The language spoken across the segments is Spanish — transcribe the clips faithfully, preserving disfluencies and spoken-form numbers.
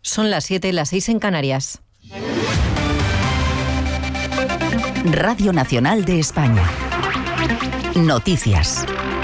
Son las siete, las seis en Canarias. Radio Nacional de España. Noticias.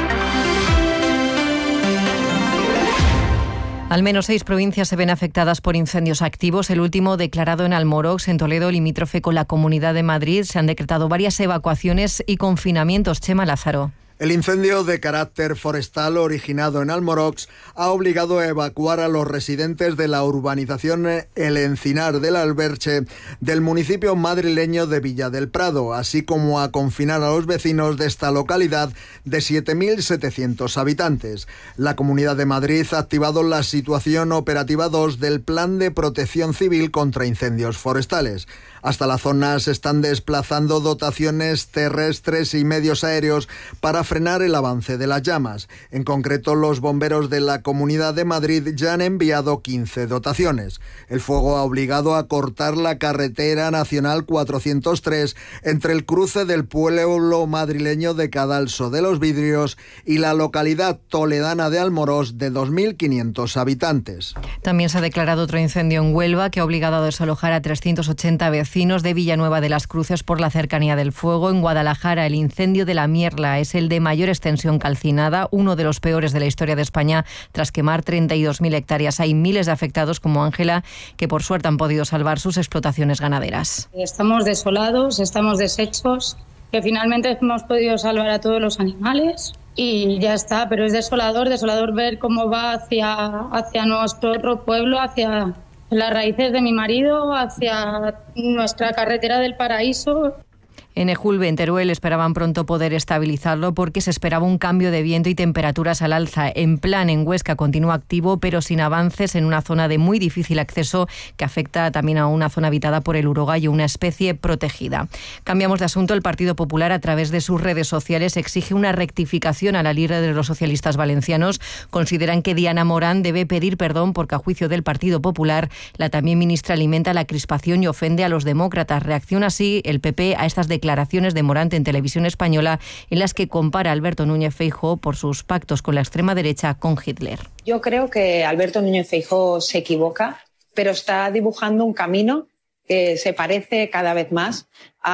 Al menos seis provincias se ven afectadas por incendios activos. El último declarado en Almorox, en Toledo, limítrofe con la Comunidad de Madrid. Se han decretado varias evacuaciones y confinamientos. Chema Lázaro. El incendio de carácter forestal originado en Almorox ha obligado a evacuar a los residentes de la urbanización El Encinar del Alberche del municipio madrileño de Villa del Prado, así como a confinar a los vecinos de esta localidad de siete mil setecientos habitantes. La Comunidad de Madrid ha activado la situación operativa dos del Plan de Protección Civil contra Incendios Forestales. Hasta la zona se están desplazando dotaciones terrestres y medios aéreos para frenar el avance de las llamas. En concreto, los bomberos de la Comunidad de Madrid ya han enviado quince dotaciones. El fuego ha obligado a cortar la carretera nacional cuatrocientos tres entre el cruce del pueblo madrileño de Cadalso de los Vidrios y la localidad toledana de Almorox, de dos mil quinientos habitantes. También se ha declarado otro incendio en Huelva que ha obligado a desalojar a trescientos ochenta vecinos de Villanueva de las Cruces por la cercanía del fuego. En Guadalajara, el incendio de la Mierla es el de mayor extensión calcinada, uno de los peores de la historia de España, tras quemar treinta y dos mil hectáreas. Hay miles de afectados como Ángela, que por suerte han podido salvar sus explotaciones ganaderas. Estamos desolados, estamos deshechos, que finalmente hemos podido salvar a todos los animales y ya está, pero es desolador, desolador ver cómo va hacia, hacia nuestro otro pueblo, hacia las raíces de mi marido, hacia nuestra carretera del paraíso. En Ejulbe, en Teruel, esperaban pronto poder estabilizarlo porque se esperaba un cambio de viento y temperaturas al alza. En Plan, en Huesca, continúa activo, pero sin avances, en una zona de muy difícil acceso que afecta también a una zona habitada por el urogallo, una especie protegida. Cambiamos de asunto. El Partido Popular, a través de sus redes sociales, exige una rectificación a la líder de los socialistas valencianos. Consideran que Diana Morán debe pedir perdón porque, a juicio del Partido Popular, la también ministra alimenta la crispación y ofende a los demócratas. Reacciona así el P P a estas declaraciones declaraciones de Morán en Televisión Española, en las que compara a Alberto Núñez Feijóo por sus pactos con la extrema derecha con Hitler. Yo creo que Alberto Núñez Feijóo se equivoca, pero está dibujando un camino que se parece cada vez más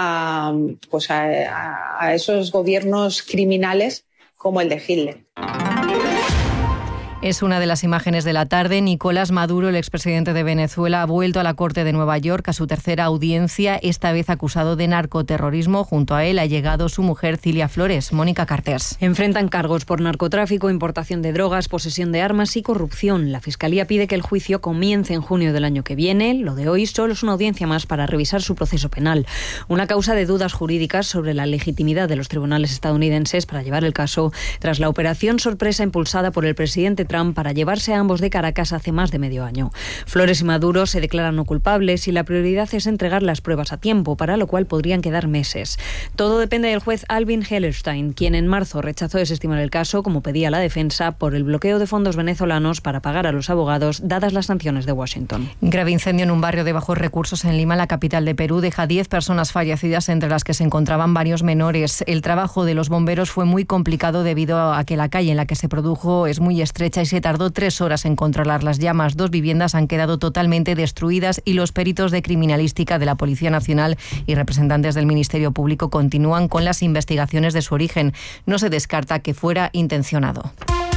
a, pues a, a esos gobiernos criminales como el de Hitler. Es una de las imágenes de la tarde. Nicolás Maduro, el expresidente de Venezuela, ha vuelto a la Corte de Nueva York a su tercera audiencia, esta vez acusado de narcoterrorismo. Junto a él ha llegado su mujer, Cilia Flores. Mónica Cartes. Enfrentan cargos por narcotráfico, importación de drogas, posesión de armas y corrupción. La Fiscalía pide que el juicio comience en junio del año que viene. Lo de hoy solo es una audiencia más para revisar su proceso penal. Una causa de dudas jurídicas sobre la legitimidad de los tribunales estadounidenses para llevar el caso tras la operación sorpresa impulsada por el presidente Trump para llevarse a ambos de Caracas hace más de medio año. Flores y Maduro se declaran no culpables y la prioridad es entregar las pruebas a tiempo, para lo cual podrían quedar meses. Todo depende del juez Alvin Hellerstein, quien en marzo rechazó desestimar el caso, como pedía la defensa, por el bloqueo de fondos venezolanos para pagar a los abogados, dadas las sanciones de Washington. Grave incendio en un barrio de bajos recursos en Lima, la capital de Perú, deja diez personas fallecidas, entre las que se encontraban varios menores. El trabajo de los bomberos fue muy complicado debido a que la calle en la que se produjo es muy estrecha y se tardó tres horas en controlar las llamas. Dos viviendas han quedado totalmente destruidas y los peritos de criminalística de la Policía Nacional y representantes del Ministerio Público continúan con las investigaciones de su origen. No se descarta que fuera intencionado.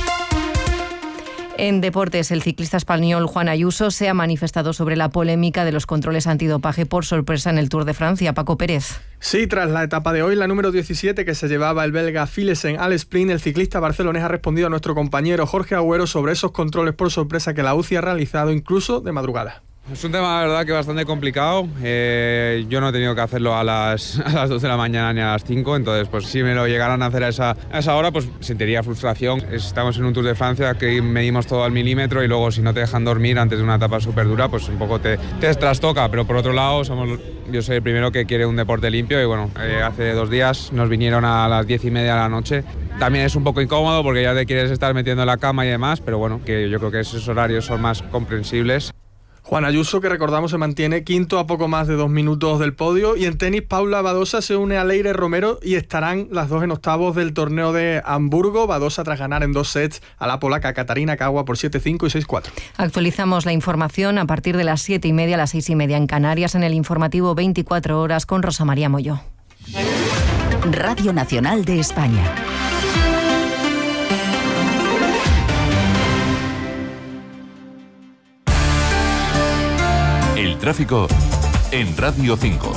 En deportes, el ciclista español Juan Ayuso se ha manifestado sobre la polémica de los controles antidopaje por sorpresa en el Tour de Francia. Paco Pérez. Sí, tras la etapa de hoy, la número diecisiete que se llevaba el belga Philipsen al sprint, el ciclista barcelonés ha respondido a nuestro compañero Jorge Agüero sobre esos controles por sorpresa que la U C I ha realizado incluso de madrugada. Es un tema, la verdad, que bastante complicado. Eh, yo no he tenido que hacerlo a las, a las dos de la mañana ni a las cinco, entonces pues si me lo llegaran a hacer a esa, a esa hora, pues sentiría frustración. Estamos en un Tour de Francia que medimos todo al milímetro y luego si no te dejan dormir antes de una etapa súper dura, pues un poco te, te trastoca. Pero por otro lado, somos, yo soy el primero que quiere un deporte limpio y bueno, eh, hace dos días nos vinieron a las diez y media de la noche. También es un poco incómodo porque ya te quieres estar metiendo en la cama y demás, pero bueno, que yo creo que esos horarios son más comprensibles. Juan Ayuso, que recordamos se mantiene quinto a poco más de dos minutos del podio. Y en tenis, Paula Badosa se une a Leire Romero y estarán las dos en octavos del torneo de Hamburgo. Badosa tras ganar en dos sets a la polaca Katarina Kawa por siete cinco y seis cuatro. Actualizamos la información a partir de las siete y media a las seis y media en Canarias en el informativo veinticuatro horas con Rosa María Molló. Radio Nacional de España. El tráfico en Radio cinco.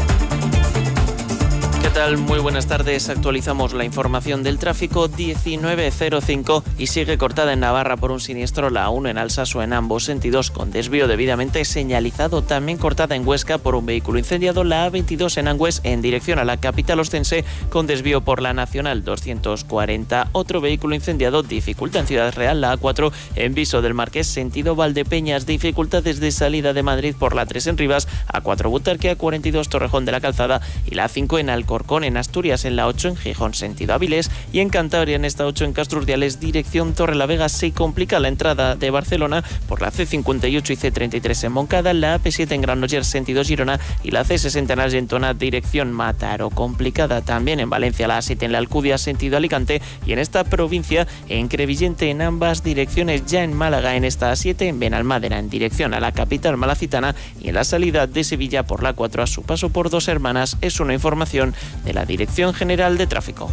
¿Qué tal? Muy buenas tardes. Actualizamos la información del tráfico. diecinueve cero cinco y sigue cortada en Navarra por un siniestro la A uno en Alsasu en ambos sentidos con desvío debidamente señalizado. También cortada en Huesca por un vehículo incendiado la A veintidós en Angües en dirección a la capital ostense con desvío por la Nacional doscientos cuarenta. Otro vehículo incendiado, dificultad en Ciudad Real, la A cuatro en Viso del Marqués sentido Valdepeñas. Dificultades de salida de Madrid por la tres en Rivas, A cuatro Butarque, A cuarenta y dos Torrejón de la Calzada y la A cinco en Alcorcón en Asturias, en la ocho en Gijón sentido Avilés y en Cantabria en esta ocho en Castrurdiales dirección Torrelavega. Se complica la entrada de Barcelona por la C cincuenta y ocho y C treinta y tres en Moncada, la A P siete en Granollers sentido Girona y la C sesenta en Argentona dirección Mataró. Complicada también en Valencia la A siete en la Alcudia sentido Alicante y en esta provincia en Crevillente en ambas direcciones. Ya en Málaga en esta A siete en Benalmádena en dirección a la capital malacitana y en la salida de Sevilla por la cuatro a su paso por Dos Hermanas. Es una información de la Dirección General de Tráfico.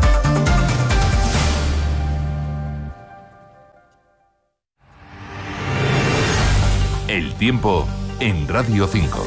El tiempo en Radio cinco.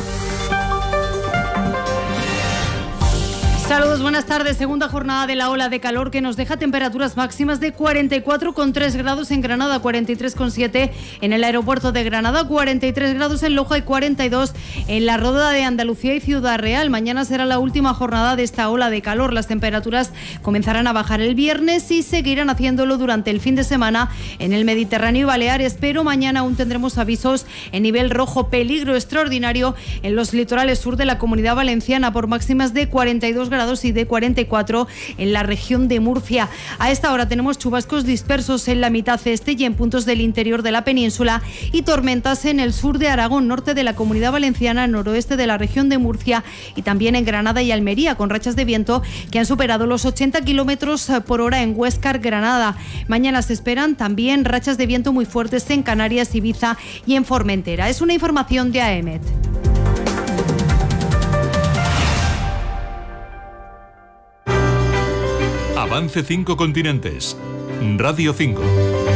Saludos, buenas tardes. Segunda jornada de la ola de calor que nos deja temperaturas máximas de cuarenta y cuatro coma tres grados en Granada, cuarenta y tres coma siete en el aeropuerto de Granada, cuarenta y tres grados en Loja y cuarenta y dos en la Roda de Andalucía y Ciudad Real. Mañana será la última jornada de esta ola de calor. Las temperaturas comenzarán a bajar el viernes y seguirán haciéndolo durante el fin de semana en el Mediterráneo y Baleares, pero mañana aún tendremos avisos en nivel rojo, peligro extraordinario en los litorales sur de la Comunidad Valenciana por máximas de cuarenta y dos grados y de cuarenta y cuatro en la región de Murcia. A esta hora tenemos chubascos dispersos en la mitad este y en puntos del interior de la península y tormentas en el sur de Aragón, norte de la Comunidad Valenciana, noroeste de la región de Murcia y también en Granada y Almería, con rachas de viento que han superado los ochenta kilómetros por hora en Huéscar, Granada. Mañana se esperan también rachas de viento muy fuertes en Canarias, Ibiza y en Formentera. Es una información de A E M E T. Avance cinco continentes. Radio cinco.